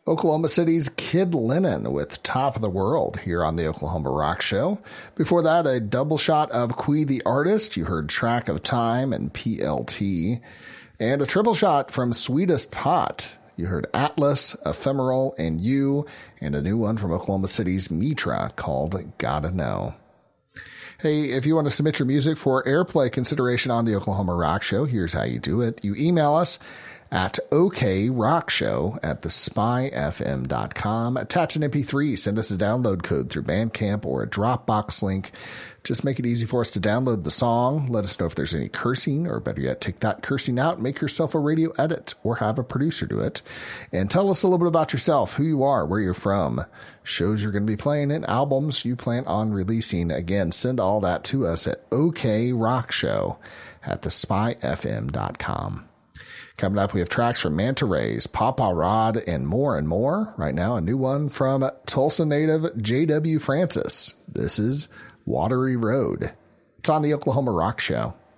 Oklahoma City's Kid Lennon with Top of the World here on the Oklahoma Rock Show. Before that, a double shot of Quee the Artist. You heard Track of Time and PLT. And a triple shot from Sweetest Pot. You heard Atlas, Ephemeral, and You. And a new one from Oklahoma City's Mitra called Gotta Know. Hey, if you want to submit your music for airplay consideration on the Oklahoma Rock Show, here's how you do it. You email us at okrockshow@thespyfm.com. Attach an MP3, send us a download code through Bandcamp or a Dropbox link. Just make it easy for us to download the song. Let us know if there's any cursing, or better yet, take that cursing out, make yourself a radio edit, or have a producer do it. And tell us a little bit about yourself, who you are, where you're from, shows you're going to be playing in, albums you plan on releasing. Again, send all that to us at okrockshow@thespyfm.com. Coming up, we have tracks from Manta Rays, Papa Rod, and more. Right now, a new one from Tulsa native J.W. Francis. This is Watery Road. It's on the Oklahoma Rock Show.